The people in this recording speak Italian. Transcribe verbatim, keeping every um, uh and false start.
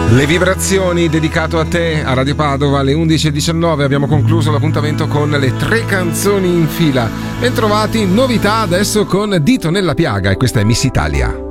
Le vibrazioni dedicato a te a Radio Padova alle undici e diciannove. Abbiamo concluso l'appuntamento con le tre canzoni in fila. Bentrovati, novità adesso con Dito nella piaga, e questa è Miss Italia.